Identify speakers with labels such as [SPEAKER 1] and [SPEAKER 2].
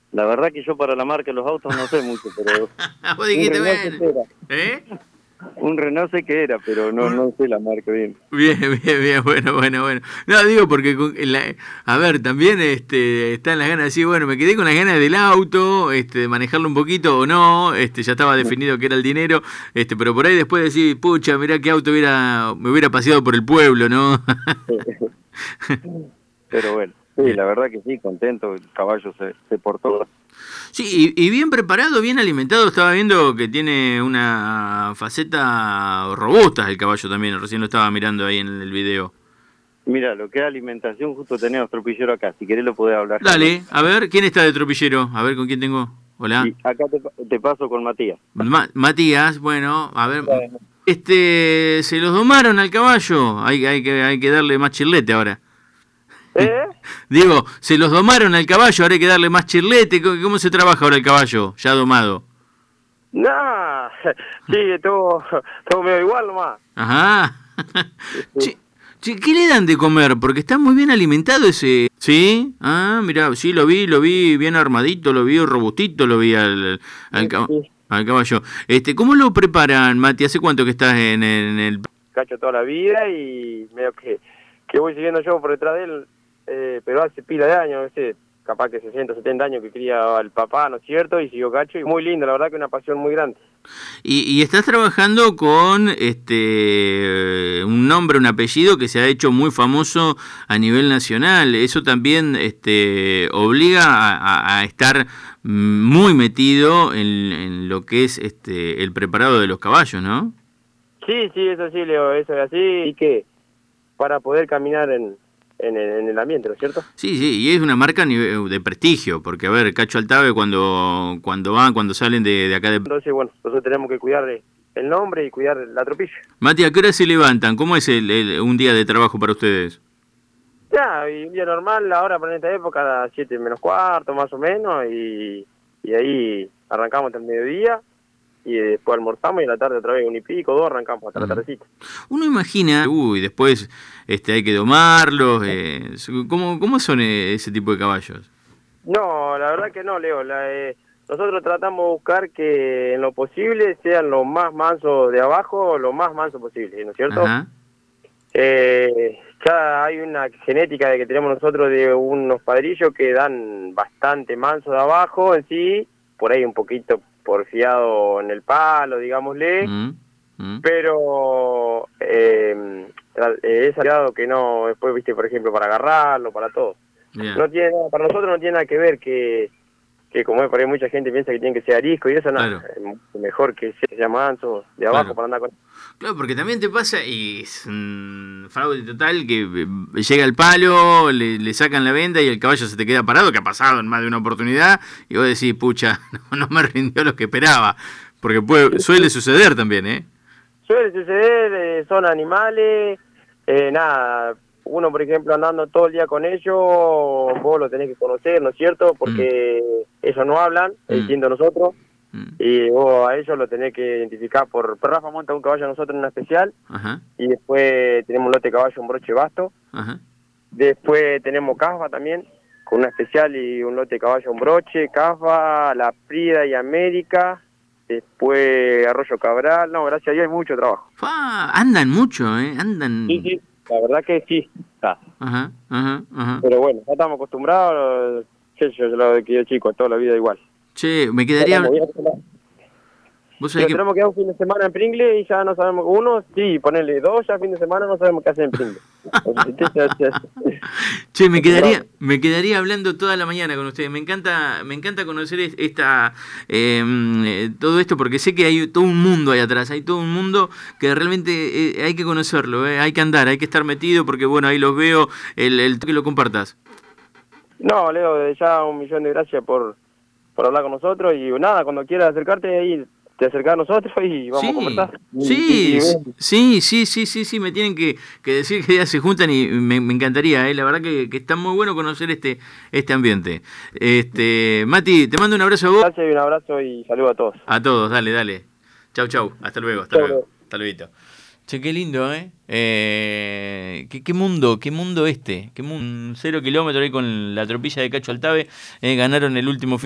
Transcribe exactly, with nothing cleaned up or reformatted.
[SPEAKER 1] La verdad que yo para la marca de los autos no sé mucho, pero...
[SPEAKER 2] Vos dijiste,
[SPEAKER 1] un Renault sé
[SPEAKER 2] bueno.
[SPEAKER 1] que era.
[SPEAKER 2] ¿Eh?
[SPEAKER 1] Un Renault sé que era, pero no, no sé la marca bien.
[SPEAKER 2] Bien, bien, bien, bueno, bueno, bueno. No, digo porque, con la, a ver, también este, están las ganas de decir, bueno, me quedé con las ganas del auto, este, de manejarlo un poquito o no, este, ya estaba definido que era el dinero, este, pero por ahí después decir, pucha, mirá qué auto hubiera, me hubiera paseado por el pueblo, ¿no?
[SPEAKER 1] Pero bueno, sí,
[SPEAKER 2] Bien.
[SPEAKER 1] la verdad que sí, contento, el caballo se, se portó.
[SPEAKER 2] Sí, y, y bien preparado, bien alimentado, estaba viendo que tiene una faceta robusta el caballo también, recién lo estaba mirando ahí en el video.
[SPEAKER 1] Mira, lo que es alimentación, justo tenemos tropillero acá, si querés lo podés hablar con él.
[SPEAKER 2] Dale, a ver, ¿quién está de tropillero? A ver con quién tengo.
[SPEAKER 1] Y
[SPEAKER 2] Hola.
[SPEAKER 1] acá te, te paso con Matías.
[SPEAKER 2] Ma- Matías, bueno, a ver,
[SPEAKER 1] Bueno.
[SPEAKER 2] este, se los domaron al caballo, hay, hay, que, hay que darle más chirlete ahora.
[SPEAKER 1] ¿Eh?
[SPEAKER 2] Digo, se los domaron al caballo, ahora hay que darle más chirlete, ¿cómo, cómo se trabaja ahora el caballo, ya domado?
[SPEAKER 1] Nah, sigue todo, todo medio igual nomás.
[SPEAKER 2] Ajá. Che, che, ¿qué le dan de comer? Porque está muy bien alimentado ese... ¿Sí? Ah, mira, sí, lo vi, lo vi bien armadito, lo vi robustito, lo vi al, al, cab-
[SPEAKER 1] Sí,
[SPEAKER 2] al caballo. Este, ¿cómo lo preparan, Mati? ¿Hace cuánto que estás en, en el...
[SPEAKER 1] cacho toda la vida y medio que, que voy siguiendo yo por detrás de él, eh, pero hace pila de años, no sé, capaz que sesenta, setenta años que cría al papá, ¿no es cierto? Y siguió cacho y muy lindo, la verdad que una pasión muy grande.
[SPEAKER 2] Y, y estás trabajando con este un nombre, un apellido que se ha hecho muy famoso a nivel nacional. Eso también este, obliga a, a- a estar muy metido en, en lo que es este el preparado de los caballos, ¿no?
[SPEAKER 1] Sí, sí, eso sí, Leo, eso es así, y que para poder caminar en, en, el, en el ambiente, ¿no es cierto?
[SPEAKER 2] Sí, sí, y es una marca a nivel de prestigio, porque a ver, Cacho Altave cuando cuando van, cuando salen de, de acá de...
[SPEAKER 1] Entonces, bueno, nosotros tenemos que cuidar el nombre y cuidar la tropilla.
[SPEAKER 2] Mati, ¿a qué hora se levantan? ¿Cómo es el, el- un día de trabajo para ustedes?
[SPEAKER 1] Ya, y un día normal, ahora para esta época, a las siete menos cuarto, más o menos, y, y ahí arrancamos hasta el mediodía, y después almorzamos y a la tarde otra vez un y pico, dos, arrancamos hasta la
[SPEAKER 2] Ujú.
[SPEAKER 1] tardecita.
[SPEAKER 2] Uno imagina, uy, después este, hay que domarlos, eh, ¿cómo, cómo son eh, ese tipo de caballos?
[SPEAKER 1] No, la verdad que no, Leo. La, eh, nosotros tratamos de buscar que en lo posible sean los más mansos de abajo, lo más manso posible, ¿no es cierto?
[SPEAKER 2] Ajá.
[SPEAKER 1] Eh, ya hay una genética de que tenemos nosotros de unos padrillos que dan bastante manso de abajo en sí, por ahí un poquito porfiado en el palo, digámosle,
[SPEAKER 2] Mm, mm,
[SPEAKER 1] pero eh, tra- eh, es aliado que no, después, viste, por ejemplo, para agarrarlo, para todo.
[SPEAKER 2] bien,
[SPEAKER 1] No tiene nada, para nosotros no tiene nada que ver que, que como es por ahí mucha gente piensa que tiene que ser arisco y eso nada,
[SPEAKER 2] claro,
[SPEAKER 1] es mucho mejor que sea manso de abajo
[SPEAKER 2] claro.
[SPEAKER 1] para andar con...
[SPEAKER 2] Claro, porque también te pasa, y es un fraude total, que eh, llega el palo, le, le sacan la venda y el caballo se te queda parado, que ha pasado en más de una oportunidad, y vos decís, pucha, no, no me rindió lo que esperaba. Porque puede, suele suceder también, ¿eh?
[SPEAKER 1] Suele suceder, eh, son animales, eh, nada, uno por ejemplo andando todo el día con ellos, vos lo tenés que conocer, ¿no es cierto?
[SPEAKER 2] Mm,
[SPEAKER 1] Porque ellos no hablan, es
[SPEAKER 2] mm,
[SPEAKER 1] distinto a nosotros,
[SPEAKER 2] mm,
[SPEAKER 1] y vos a ellos lo tenés que identificar por... Rafa monta un caballo a nosotros en una especial,
[SPEAKER 2] ajá,
[SPEAKER 1] y después tenemos un lote de caballo, un broche basto,
[SPEAKER 2] ajá.
[SPEAKER 1] después tenemos Casba también, con una especial y un lote de caballo, un broche, Casba, La Prida y América, después Arroyo Cabral, no, gracias a Dios hay mucho trabajo.
[SPEAKER 2] Fa, andan mucho, ¿eh?
[SPEAKER 1] Sí,
[SPEAKER 2] Andan...
[SPEAKER 1] sí, la verdad que sí. Ah,
[SPEAKER 2] Ajá, ajá, ajá.
[SPEAKER 1] pero bueno, ya estamos acostumbrados, yo, yo, yo lo de que yo chico, toda la vida igual.
[SPEAKER 2] Che, me
[SPEAKER 1] Ya
[SPEAKER 2] quedaría...
[SPEAKER 1] estamos bien.
[SPEAKER 2] Vos sabés
[SPEAKER 1] Pero
[SPEAKER 2] que...
[SPEAKER 1] tenemos que ir un fin de semana en Pringle y ya no sabemos, uno, sí, ponerle dos, ya fin de semana no sabemos qué hacer en Pringle. Entonces, ya- ya-
[SPEAKER 2] Che, me quedaría,
[SPEAKER 1] acostumbrados.
[SPEAKER 2] me quedaría hablando toda la mañana con ustedes. Me encanta, me encanta conocer es- esta, eh, eh, todo esto porque sé que hay todo un mundo ahí atrás, hay todo un mundo que realmente eh, hay que conocerlo, eh, hay que andar, hay que estar metido porque bueno, ahí los veo, el, el que lo compartas.
[SPEAKER 1] No, Leo, desde ya un millón de gracias por, por hablar con nosotros y nada, cuando quieras acercarte ahí, te acercás a nosotros y vamos a
[SPEAKER 2] Sí,
[SPEAKER 1] conversar. Y, y,
[SPEAKER 2] sí,
[SPEAKER 1] y
[SPEAKER 2] s-
[SPEAKER 1] ven.
[SPEAKER 2] sí, sí, sí, sí, sí, me tienen que, que decir que ya se juntan y me, me encantaría, eh, la verdad que, que está muy bueno conocer este, este ambiente. Este, Mati, te mando un abrazo a vos.
[SPEAKER 1] Gracias y un abrazo y saludo a todos.
[SPEAKER 2] A todos, dale, dale. Chau, chau. Hasta luego, hasta
[SPEAKER 1] Chau,
[SPEAKER 2] luego.
[SPEAKER 1] Leo.
[SPEAKER 2] Hasta luego. Che, qué lindo, ¿eh? eh qué, qué mundo, qué mundo este. Qué mundo. Cero kilómetros ahí con la tropilla de Cacho Altave. Eh, ganaron el último fin.